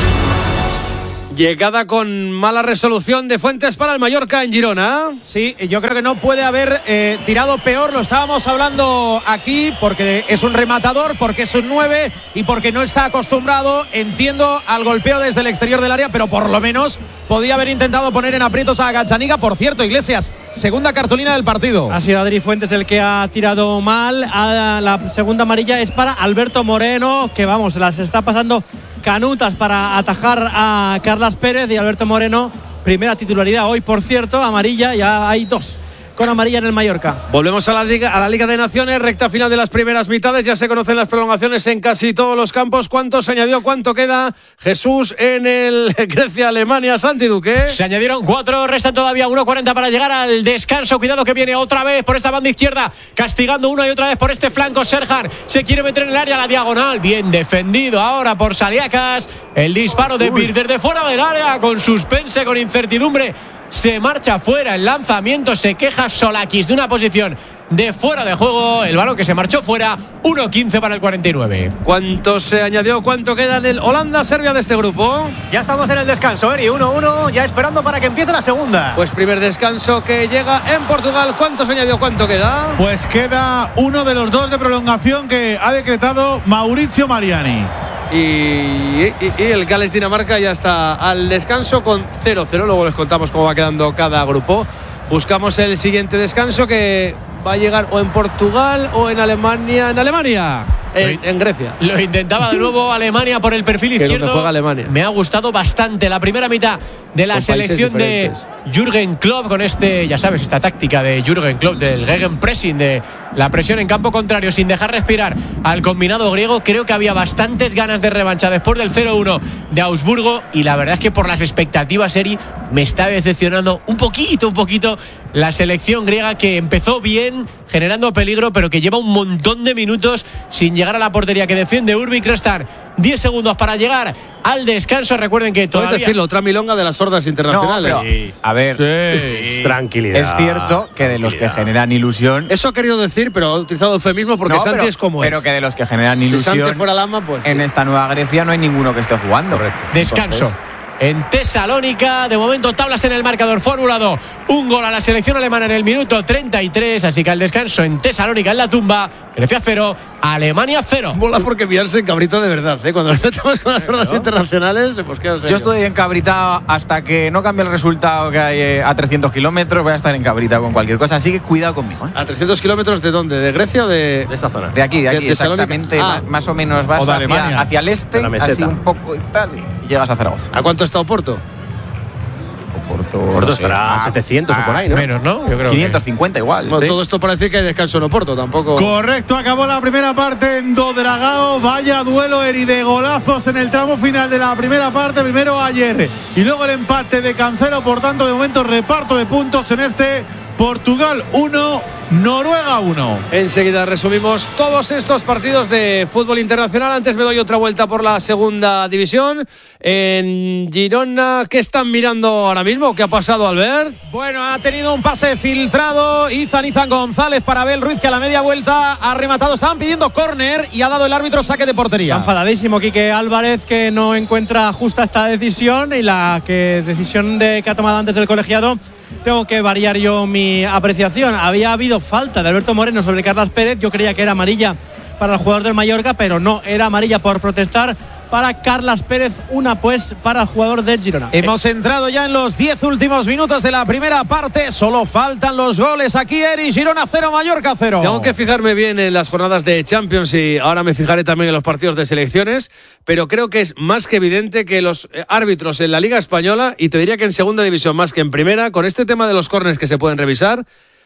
Llegada con mala resolución de Fuentes para el Mallorca en Girona. Sí, yo creo que no puede haber tirado peor. Lo estábamos hablando aquí porque es un rematador, porque es un 9 y porque no está acostumbrado, entiendo, al golpeo desde el exterior del área, pero por lo menos podía haber intentado poner en aprietos a Gazzaniga. Por cierto, Iglesias, segunda cartulina del partido. Ha sido Adri Fuentes el que ha tirado mal. La segunda amarilla es para Alberto Moreno, que vamos, las está pasando canutas para atajar a Carlas Pérez. Y Alberto Moreno, primera titularidad hoy, por cierto, amarilla, ya hay 2 con amarilla en el Mallorca. Volvemos a la Liga de Naciones, recta final de las primeras mitades, ya se conocen las prolongaciones en casi todos los campos. ¿Cuánto se añadió? ¿Cuánto queda, Jesús, en el Grecia-Alemania? Santi Duque. Se añadieron 4, restan todavía 1:40 para llegar al descanso. Cuidado que viene otra vez por esta banda izquierda, castigando una y otra vez por este flanco. Serhan se quiere meter en el área, la diagonal, bien defendido ahora por Saliakas. El disparo de Bird desde fuera del área, con suspense, con incertidumbre. Se marcha fuera el lanzamiento, se queja Solakis de una posición de fuera de juego. El balón que se marchó fuera, 1:15 para el 49. ¿Cuánto se añadió? ¿Cuánto queda en el Holanda-Serbia de este grupo? Ya estamos en el descanso, Eri, 1-1, ya esperando para que empiece la segunda. Pues primer descanso que llega en Portugal. ¿Cuánto se añadió? ¿Cuánto queda? Pues queda uno de los 2 de prolongación que ha decretado Maurizio Mariani. Y el Gales-Dinamarca ya está al descanso con 0-0. Luego les contamos cómo va quedando cada grupo. Buscamos el siguiente descanso, que va a llegar o en Portugal o en Alemania. En Grecia. Lo intentaba de nuevo Alemania por el perfil izquierdo. Juega Alemania. Me ha gustado bastante la primera mitad de la selección de Jürgen Klopp, con ya sabes, esta táctica de Jürgen Klopp del Gegenpressing, de la presión en campo contrario sin dejar respirar al combinado griego. Creo que había bastantes ganas de revancha después del 0-1 de Augsburgo, y la verdad es que por las expectativas, Eri, me está decepcionando un poquito la selección griega, que empezó bien generando peligro, pero que lleva un montón de minutos sin llegar a la portería que defiende Urbi. Restan 10 segundos para llegar al descanso. Recuerden que todavía... Puedes decirlo, otra milonga de las sordas internacionales. No, pero, a ver, sí. Tranquilidad. Es cierto que de los que generan ilusión... Eso ha querido decir, pero ha utilizado eufemismo porque Santi es como pero que de los que generan ilusión... Si Santi fuera Lama, pues... En esta nueva Grecia no hay ninguno que esté jugando. Correcto. Descanso. Entonces, en Tesalónica, de momento tablas en el marcador, Fórmula 2, un gol a la selección alemana en el minuto 33, así que al descanso en Tesalónica, en la tumba, Grecia 0, Alemania 0. Mola porque pillarse en cabrita de verdad, ¿eh? Cuando nos metemos con las sordas internacionales, pues qué os sé. Yo estoy encabritado hasta que no cambie el resultado que hay a 300 kilómetros, voy a estar encabritado con cualquier cosa, así que cuidado conmigo, ¿eh? ¿A 300 kilómetros de dónde? ¿De Grecia o de esta zona? De aquí, exactamente, más o menos vas hacia el este, así un poco y tal, y llegas a Zaragoza. ¿A cuánto está Oporto? Oporto estará a 700 o por ahí, ¿no? Menos, ¿no? Yo creo 550 igual. Bueno, todo esto para decir que hay descanso en Oporto, tampoco. Correcto, acabó la primera parte en Dodragao. Vaya duelo, Eri, de golazos en el tramo final de la primera parte. Primero ayer y luego el empate de Cancelo. Por tanto, de momento reparto de puntos en este Portugal 1, Noruega 1. Enseguida resumimos todos estos partidos de fútbol internacional. Antes me doy otra vuelta por la segunda división. En Girona, ¿qué están mirando ahora mismo? ¿Qué ha pasado, Albert? Bueno, ha tenido un pase filtrado Izan González para Abel Ruiz, que a la media vuelta ha rematado. Estaban pidiendo córner y ha dado el árbitro saque de portería. Está enfadadísimo Quique Álvarez, que no encuentra justa esta decisión, y la decisión que ha tomado antes del colegiado. Tengo que variar yo mi apreciación. Había habido falta de Alberto Moreno sobre Carlas Pérez. Yo creía que era amarilla para el jugador del Mallorca, pero no, era amarilla por protestar para Carlas Pérez, una pues para el jugador del Girona. Hemos entrado ya en los 10 últimos minutos de la primera parte. Solo faltan los goles aquí, Eri. Girona 0, Mallorca 0. Tengo que fijarme bien en las jornadas de Champions y ahora me fijaré también en los partidos de selecciones, pero creo que es más que evidente que los árbitros en la Liga Española, y te diría que en segunda división más que en primera, con este tema de los córners que se pueden revisar,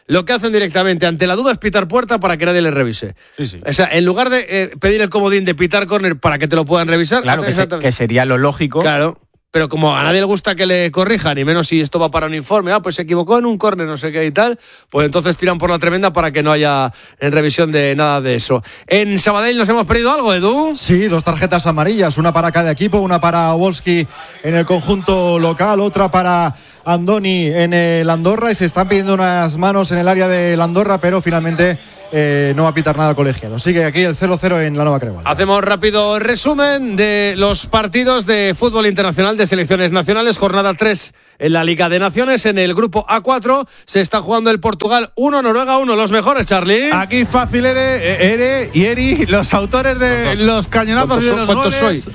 lo que hacen directamente ante la duda es pitar puerta para que nadie les revise. Sí. O sea, en lugar de pedir el comodín de pitar córner para que te lo puedan revisar. Claro, que sería lo lógico. Claro. Pero como a nadie le gusta que le corrijan, y menos si esto va para un informe, pues se equivocó en un córner, no sé qué y tal, pues entonces tiran por la tremenda para que no haya en revisión de nada de eso. ¿En Sabadell nos hemos perdido algo, Edu? Sí, 2 tarjetas amarillas, una para cada equipo, una para Wolski en el conjunto local, otra para Andoni en el Andorra, y se están pidiendo unas manos en el área del Andorra, pero finalmente no va a pitar nada el colegiado. Sigue aquí el 0-0 en la Nueva Creu Alta. Hacemos rápido resumen de los partidos de fútbol internacional de selecciones nacionales. Jornada 3 en la Liga de Naciones. En el grupo A4 se está jugando el Portugal 1, Noruega 1. Los mejores, Charlie. Aquí fácil, Ere y Eri, los autores de los cañonazos y de los goles.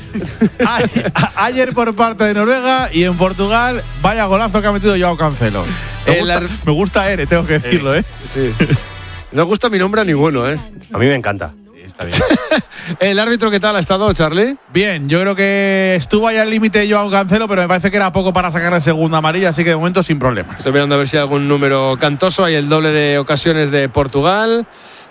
Ayer por parte de Noruega, y en Portugal, vaya golazo que ha metido Joao Cancelo. Me gusta Ere, tengo que decirlo, Sí. No gusta mi nombre a ninguno, A mí me encanta. Está bien. ¿El árbitro qué tal ha estado, Charlie? Bien, yo creo que estuvo ahí al límite Joao Cancelo, pero me parece que era poco para sacar la segunda amarilla, así que de momento sin problemas. Estoy mirando a ver si hay algún número cantoso. Hay el doble de ocasiones de Portugal.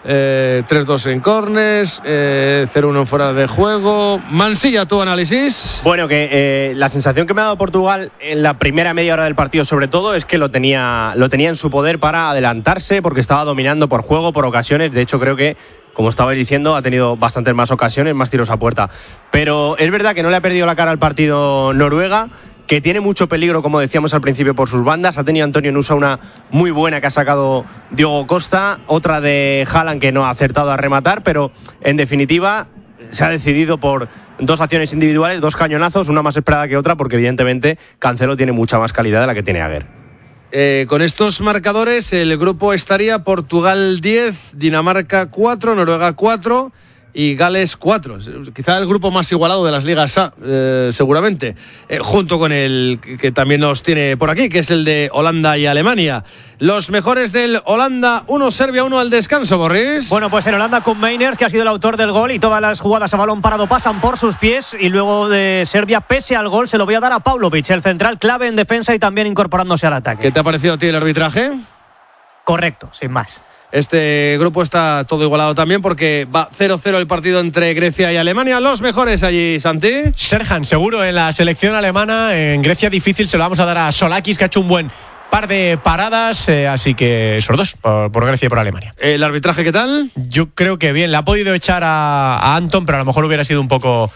3-2 en córners, 0-1 en fuera de juego. Mansilla, tu análisis. Bueno, que la sensación que me ha dado Portugal en la primera media hora del partido, sobre todo, es que lo tenía en su poder para adelantarse, porque estaba dominando por juego, por ocasiones. De hecho, creo que, como estabais diciendo, ha tenido bastantes más ocasiones, más tiros a puerta. Pero es verdad que no le ha perdido la cara al partido Noruega, que tiene mucho peligro, como decíamos al principio, por sus bandas. Ha tenido Antonio Nusa una muy buena que ha sacado Diogo Costa, otra de Haaland que no ha acertado a rematar, pero en definitiva se ha decidido por 2 acciones individuales, 2 cañonazos, una más esperada que otra, porque evidentemente Cancelo tiene mucha más calidad de la que tiene Aguer. Con estos marcadores el grupo estaría Portugal 10, Dinamarca 4, Noruega 4 y Gales 4. Quizá el grupo más igualado de las ligas A, seguramente, junto con el que también nos tiene por aquí, que es el de Holanda y Alemania. Los mejores del Holanda 1, Serbia 1 al descanso, Boris. Bueno, pues en Holanda Koen Meiners, que ha sido el autor del gol, y todas las jugadas a balón parado pasan por sus pies, y luego de Serbia, pese al gol, se lo voy a dar a Pavlovic, el central clave en defensa y también incorporándose al ataque. ¿Qué te ha parecido a ti el arbitraje? Correcto, sin más. Este grupo está todo igualado también, porque va 0-0 el partido entre Grecia y Alemania. Los mejores allí, Santi. Serhan, seguro en la selección alemana. En Grecia difícil, se lo vamos a dar a Solakis, que ha hecho un buen par de paradas, así que esos dos, por Grecia y por Alemania. ¿El arbitraje qué tal? Yo creo que bien, le ha podido echar a Anton, pero a lo mejor hubiera sido un poco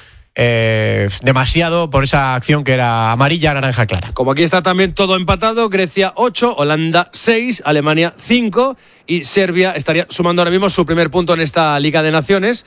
demasiado por esa acción que era amarilla, naranja clara. Como aquí está también todo empatado, Grecia 8, Holanda 6, Alemania 5 y Serbia estaría sumando ahora mismo su primer punto en esta Liga de Naciones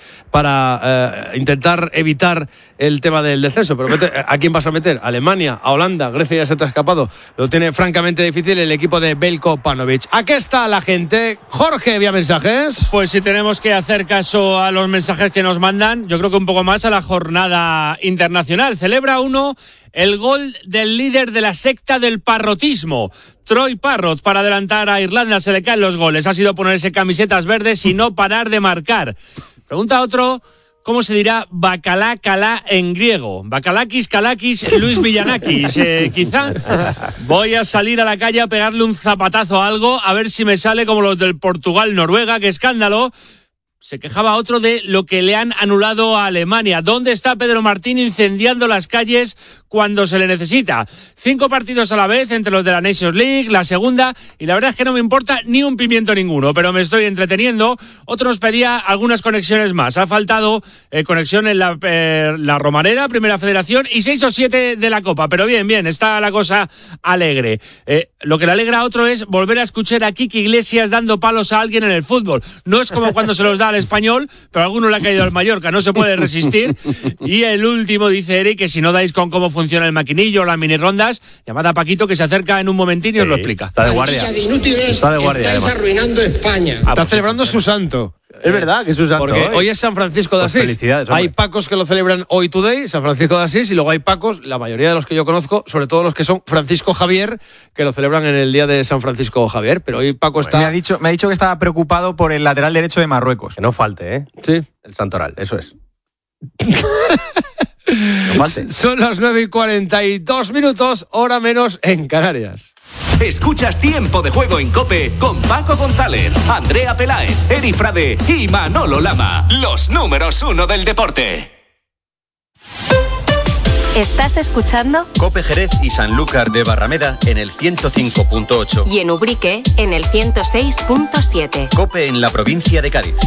para intentar evitar el tema del descenso. Pero ¿a quién vas a meter? ¿Alemania? ¿A Holanda? Grecia ya se te ha escapado. Lo tiene francamente difícil el equipo de Belko Panovic. ¿A qué está la gente? Jorge, ¿vía mensajes? Pues si tenemos que hacer caso a los mensajes que nos mandan, yo creo que un poco más a la jornada internacional. Celebra uno el gol del líder de la secta del parrotismo, Troy Parrott, para adelantar a Irlanda. Se le caen los goles. Ha sido ponerse camisetas verdes y no parar de marcar. Pregunta a otro, ¿cómo se dirá bacalá calá en griego? Bacalakis, Kalakis, Luis Villanakis. Quizá voy a salir a la calle a pegarle un zapatazo a algo, a ver si me sale como los del Portugal-Noruega. ¡Qué escándalo! Se quejaba otro de lo que le han anulado a Alemania. ¿Dónde está Pedro Martín incendiando las calles cuando se le necesita? 5 partidos a la vez entre los de la Nations League, la segunda, y la verdad es que no me importa ni un pimiento ninguno, pero me estoy entreteniendo. Otro nos pedía algunas conexiones más. Ha faltado conexión en la Romareda, Primera Federación, y 6 o 7 de la Copa. Pero bien, está la cosa alegre. Lo que le alegra a otro es volver a escuchar a Kiki Iglesias dando palos a alguien en el fútbol. No es como cuando se los da al Español, pero a alguno le ha caído al Mallorca, no se puede resistir. Y el último, dice Eric, que si no dais con cómo funciona el maquinillo o las mini rondas, llamad a Paquito, que se acerca en un momentillo y os lo explica. Está de guardia. Está de guardia. Estáis arruinando España. Está celebrando su santo. Es verdad que es su santo. Porque hoy es San Francisco de Asís. Felicidades, hay Pacos que lo celebran hoy today, San Francisco de Asís, y luego hay Pacos, la mayoría de los que yo conozco, sobre todo los que son Francisco Javier, que lo celebran en el día de San Francisco Javier. Pero hoy Paco está... Me ha dicho que estaba preocupado por el lateral derecho de Marruecos. Que no falte, ¿eh? Sí. El santoral, eso es. No falte. Son las 9:42, hora menos en Canarias. Escuchas Tiempo de Juego en COPE con Paco González, Andrea Peláez, Eri Frade y Manolo Lama. Los números 1 del deporte. ¿Estás escuchando? COPE Jerez y Sanlúcar de Barrameda en el 105.8. Y en Ubrique en el 106.7. COPE en la provincia de Cádiz.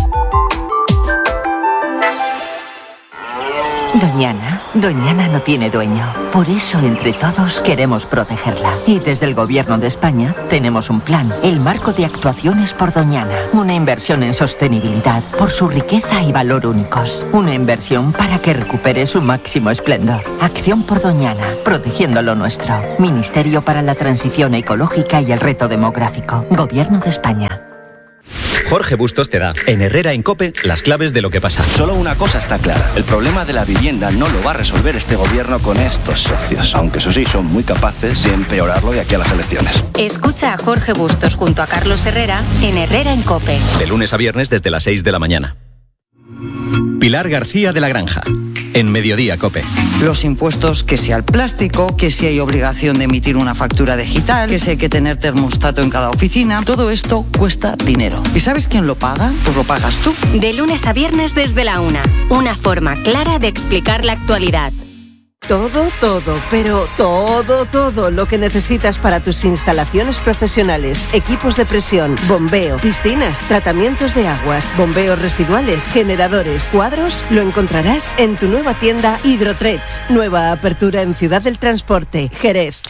Doñana no tiene dueño. Por eso, entre todos, queremos protegerla. Y desde el Gobierno de España tenemos un plan, el Marco de Actuaciones por Doñana. Una inversión en sostenibilidad por su riqueza y valor únicos. Una inversión para que recupere su máximo esplendor. Acción por Doñana, protegiendo lo nuestro. Ministerio para la Transición Ecológica y el Reto Demográfico. Gobierno de España. Jorge Bustos te da, en Herrera en COPE, las claves de lo que pasa. Solo una cosa está clara. El problema de la vivienda no lo va a resolver este gobierno con estos socios. Aunque eso sí, son muy capaces de empeorarlo de aquí a las elecciones. Escucha a Jorge Bustos junto a Carlos Herrera en Herrera en COPE. De lunes a viernes desde las 6 de la mañana. Pilar García de la Granja, en Mediodía COPE. Los impuestos, que si al plástico, que si hay obligación de emitir una factura digital, que si hay que tener termostato en cada oficina, todo esto cuesta dinero. ¿Y sabes quién lo paga? Pues lo pagas tú. De lunes a viernes desde la 1. Una forma clara de explicar la actualidad. Pero todo lo que necesitas para tus instalaciones profesionales, equipos de presión, bombeo, piscinas, tratamientos de aguas, bombeos residuales, generadores, cuadros, lo encontrarás en tu nueva tienda Hidrotrets. Nueva apertura en Ciudad del Transporte, Jerez.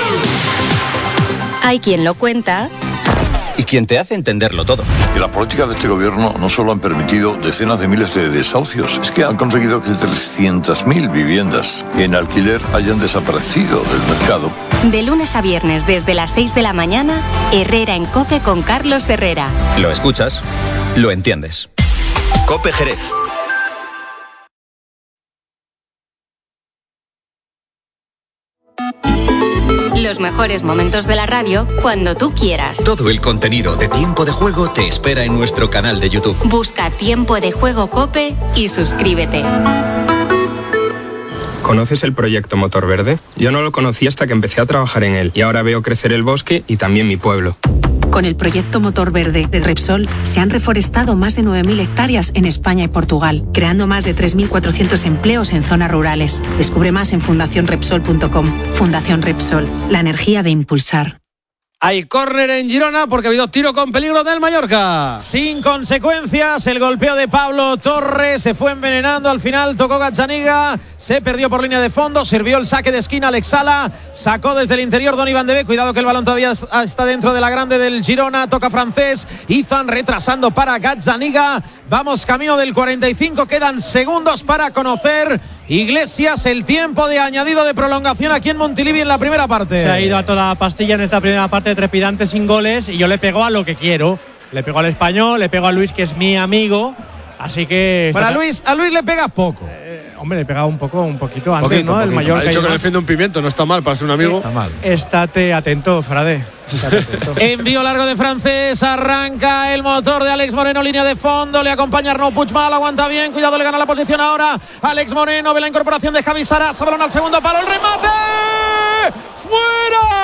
Hay quien lo cuenta y quien te hace entenderlo todo. Y la política de este gobierno no solo han permitido decenas de miles de desahucios, es que han conseguido que 300.000 viviendas en alquiler hayan desaparecido del mercado. De lunes a viernes desde las 6 de la mañana, Herrera en COPE con Carlos Herrera. Lo escuchas, lo entiendes. COPE Jerez. Los mejores momentos de la radio cuando tú quieras. Todo el contenido de Tiempo de Juego te espera en nuestro canal de YouTube. Busca Tiempo de Juego COPE y suscríbete. ¿Conoces el proyecto Motor Verde? Yo no lo conocí hasta que empecé a trabajar en él y ahora veo crecer el bosque y también mi pueblo. Con el proyecto Motor Verde de Repsol se han reforestado más de 9.000 hectáreas en España y Portugal, creando más de 3.400 empleos en zonas rurales. Descubre más en fundacionrepsol.com. Fundación Repsol, la energía de impulsar. Hay córner en Girona porque ha habido tiro con peligro del Mallorca. Sin consecuencias, el golpeo de Pablo Torres se fue envenenando, al final tocó Gazzaniga, se perdió por línea de fondo, sirvió el saque de esquina Alex Sala, sacó desde el interior Donny Van de Beek, cuidado que el balón todavía está dentro de la grande del Girona, toca francés, Izan retrasando para Gazzaniga, vamos camino del 45, quedan segundos para conocer Iglesias el tiempo de añadido de prolongación aquí en Montilivi en la primera parte. Se ha ido a toda pastilla en esta primera parte trepidante sin goles y yo le pego a lo que quiero. Le pego al Español, le pego a Luis, que es mi amigo, así que... Para a Luis le pegas poco. Hombre, le he pegado un poquito antes, ¿no? El Mallorca. Ha dicho que defiende un pimiento, no está mal para ser un amigo. Está mal. Estate atento, Frade. Envío largo de francés, arranca el motor de Alex Moreno, línea de fondo, le acompaña Arnaud Puigmal, aguanta bien, cuidado, le gana la posición ahora Alex Moreno, ve la incorporación de Javi Sarasa, balón al segundo palo, el remate, ¡fuera!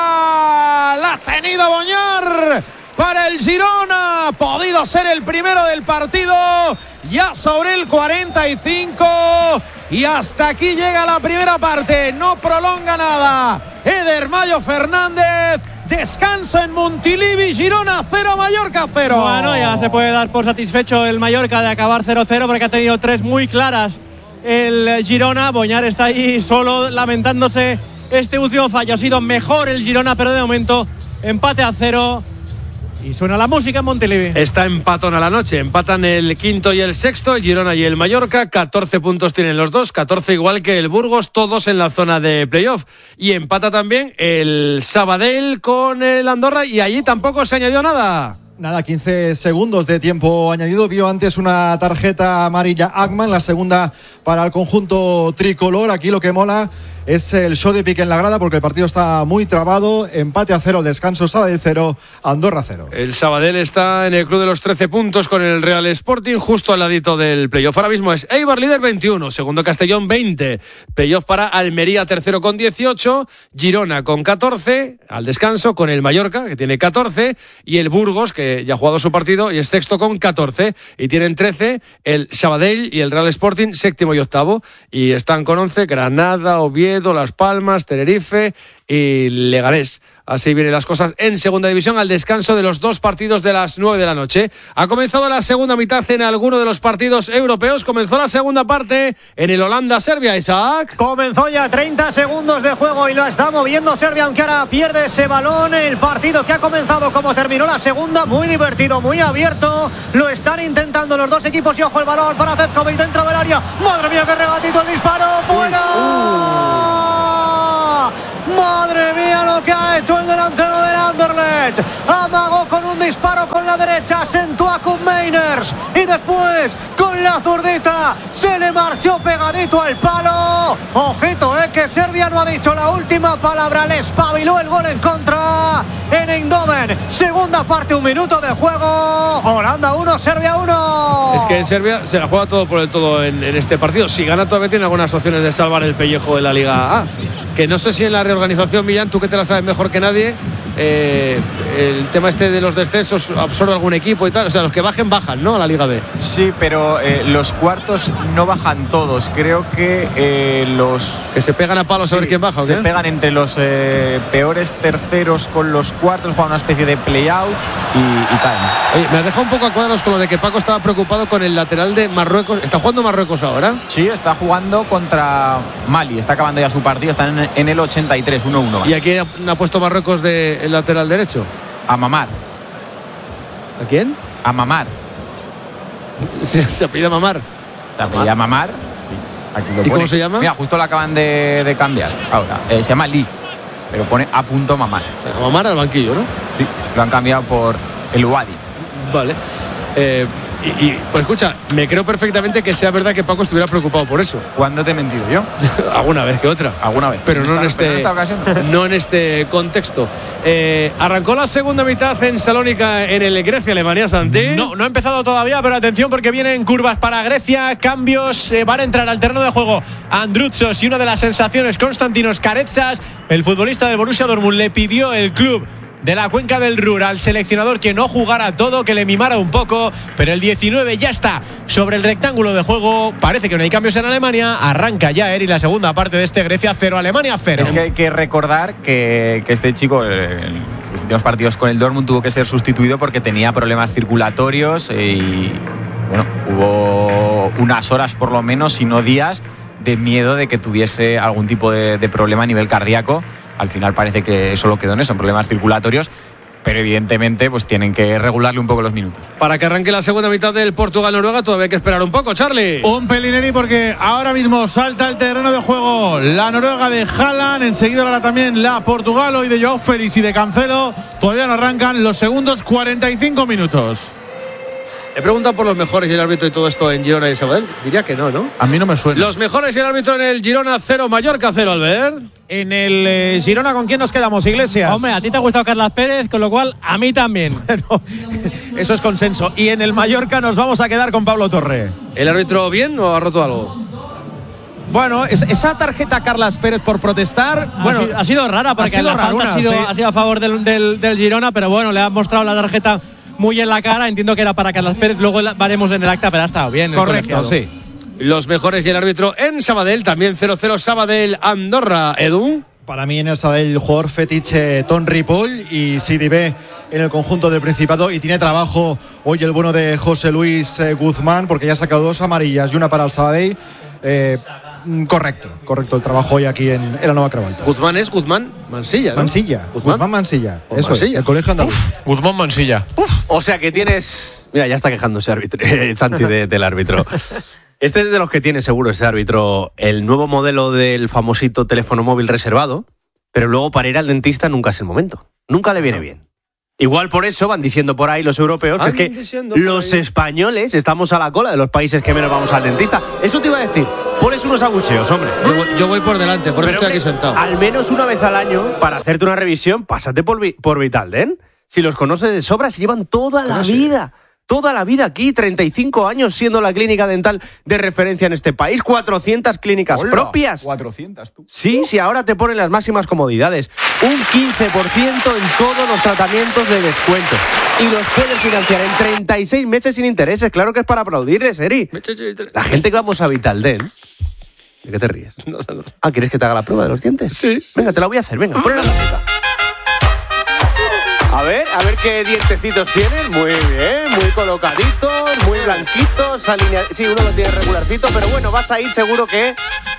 La ha tenido Boñar para el Girona, podido ser el primero del partido, ya sobre el 45 y hasta aquí llega la primera parte, no prolonga nada Eder Mayo Fernández. Descanso en Montilivi, Girona 0, Mallorca 0. Bueno, ya se puede dar por satisfecho el Mallorca de acabar 0-0 porque ha tenido tres muy claras el Girona. Boñar está ahí solo lamentándose este último fallo. Ha sido mejor el Girona, pero de momento empate a 0. Y suena la música en Montilivi. Está empatona la noche. Empatan el quinto y el sexto, el Girona y el Mallorca. 14 puntos tienen los dos, 14 igual que el Burgos, todos en la zona de playoff. Y empata también el Sabadell con el Andorra y allí tampoco se añadió nada. Nada, 15 segundos de tiempo añadido. Vio antes una tarjeta amarilla Agman, la segunda para el conjunto tricolor. Aquí lo que mola es el show de pique en la grada porque el partido está muy trabado. Empate a 0 al descanso, Sabadell 0, Andorra 0. El Sabadell está en el club de los 13 puntos con el Real Sporting justo al ladito del playoff. Ahora mismo es Eibar líder 21, segundo Castellón 20, playoff para Almería tercero con 18, Girona con 14, al descanso con el Mallorca que tiene 14 y el Burgos que ya ha jugado su partido y es sexto con 14 y tienen 13 el Sabadell y el Real Sporting séptimo y octavo y están con 11 Granada, Oviedo, Las Palmas, Tenerife y Leganés. Así vienen las cosas en segunda división al descanso de los dos partidos de las 9 de la noche. Ha comenzado la segunda mitad en alguno de los partidos europeos. Comenzó la segunda parte en el Holanda-Serbia, Isaac. Comenzó ya 30 segundos de juego y lo está moviendo Serbia, aunque ahora pierde ese balón. El partido que ha comenzado como terminó la segunda, muy divertido, muy abierto. Lo están intentando los dos equipos y ojo el balón para Zefkovic dentro del área. ¡Madre mía, qué regatito el disparo! ¡Fuera! ¡Madre mía lo que ha hecho el delantero del Anderlecht! Amagó con un disparo con la derecha, sentó a Koen Meiners y después con la zurdita se le marchó pegadito al palo. Ojito, que Serbia no ha dicho la última palabra, le espabiló el gol en contra en Eindhoven. Segunda parte, 1 minuto de juego. Holanda 1, Serbia 1. Es que Serbia se la juega todo por el todo en este partido. Si gana todavía tiene algunas opciones de salvar el pellejo de la Liga A. Que no sé si en la reorganización, Millán, tú que te la sabes mejor que nadie, el tema este de los descensos absorbe algún equipo y tal. O sea, los que bajen, ¿no? A la Liga B. Sí, pero los cuartos no bajan todos. Creo que los... Que se pegan a palos a ver quién baja, ¿o qué? Se pegan entre los peores terceros con los cuartos, juegan una especie de play-out y caen. Oye, me has dejado un poco a cuadros con lo de que Paco estaba preocupado con el lateral de Marruecos. ¿Está jugando Marruecos ahora? Sí, está jugando contra Mali. Está acabando ya su partido, está en el 83, 1-1. ¿Y a quién ha puesto Marruecos de el lateral derecho? A Mamar. ¿A quién? A Mamar. Se apellida Mamar. Se apellida Mamar. Sí, aquí lo ¿Y pone. cómo se llama? Mira, justo lo acaban de cambiar ahora. Se llama Lee, pero pone A. Mamar. O sea, Mamar al banquillo, ¿no? Sí, lo han cambiado por el Wadi. Vale. Pues escucha, me creo perfectamente que sea verdad que Paco estuviera preocupado por eso. ¿Cuándo te he mentido yo? Alguna vez que otra. Alguna vez. Pero no en esta ocasión. No en este contexto. Arrancó la segunda mitad en Salónica en el Grecia-Alemania, Santi. No ha empezado todavía, pero atención porque vienen curvas para Grecia, cambios, van a entrar al terreno de juego Androutsos y una de las sensaciones, Konstantinos Karetsas, el futbolista del Borussia Dortmund, le pidió el club de la cuenca del Ruhr al seleccionador que no jugara todo, que le mimara un poco, pero el 19 ya está sobre el rectángulo de juego. Parece que no hay cambios en Alemania. Arranca ya Eri la segunda parte de este Grecia 0, Alemania 0. Es que hay que recordar que este chico en sus últimos partidos con el Dortmund tuvo que ser sustituido porque tenía problemas circulatorios y bueno, hubo unas horas por lo menos, si no días, de miedo de que tuviese algún tipo de problema a nivel cardíaco. Al final parece que solo quedó en eso, en problemas circulatorios, pero evidentemente pues tienen que regularle un poco los minutos. Para que arranque la segunda mitad del Portugal-Noruega todavía hay que esperar un poco, Charlie. Un pelineri porque ahora mismo salta el terreno de juego la Noruega de Haaland, enseguida ahora también la Portugal, hoy de Joao Félix y de Cancelo. Todavía no arrancan los segundos 45 minutos. He preguntado por los mejores y el árbitro y todo esto en Girona y Sabadell. Diría que no, ¿no? A mí no me suena. Los mejores y el árbitro en el Girona 0, Mallorca 0, Albert. En el Girona, ¿con quién nos quedamos, Iglesias? Hombre, a ti te ha gustado Carlas Pérez, con lo cual a mí también. Bueno, eso es consenso. Y en el Mallorca nos vamos a quedar con Pablo Torre. ¿El árbitro bien o ha roto algo? Bueno, esa tarjeta Carlas Pérez por protestar, bueno, ha sido rara porque la falta ha sido a favor del Girona, pero bueno, le ha mostrado la tarjeta muy en la cara. Entiendo que era para Carlas Pérez, luego veremos en el acta, pero ha estado bien. Correcto, sí. Los mejores y el árbitro en Sabadell, también 0-0 Sabadell, Andorra, Edu. Para mí en el Sabadell el jugador fetiche Ton Ripoll y Sidibé en el conjunto del Principado, y tiene trabajo hoy el bueno de José Luis Guzmán porque ya ha sacado 2 amarillas y una para el Sabadell. Correcto el trabajo hoy aquí en la Nueva Carvalta. Guzmán es Guzmán Mansilla, ¿no? Guzmán Mansilla. Eso Mansilla. Es, el colegio andaluz. Guzmán Mansilla. O sea que tienes... Mira, ya está quejándose Santi del árbitro. Este es de los que tiene seguro ese árbitro el nuevo modelo del famosito teléfono móvil reservado, pero luego para ir al dentista nunca es el momento. Nunca le viene bien. Igual por eso van diciendo por ahí los europeos que es que los españoles estamos a la cola de los países que menos vamos al dentista. Eso te iba a decir. Por eso unos abucheos, hombre. Yo voy por delante, por eso estoy aquí sentado. Al menos una vez al año, para hacerte una revisión, pásate por Vitalden. Si los conoces de sobra, se llevan toda la vida. Toda la vida aquí, 35 años siendo la clínica dental de referencia en este país, 400 clínicas propias. 400 tú. Sí, ahora te ponen las máximas comodidades. Un 15% en todos los tratamientos de descuento. Y los puedes financiar en 36 meses sin intereses. Claro que es para aplaudirles, Eri. La gente que vamos a Vitalden. ¿De qué te ríes? No. Ah, ¿quieres que te haga la prueba de los dientes? Sí. Venga, te la voy a hacer. Venga, ponle la música. A ver qué dientecitos tienen. Muy bien, muy colocaditos, muy blanquitos. Sí, uno lo tiene regularcito, pero bueno, vas a ir seguro que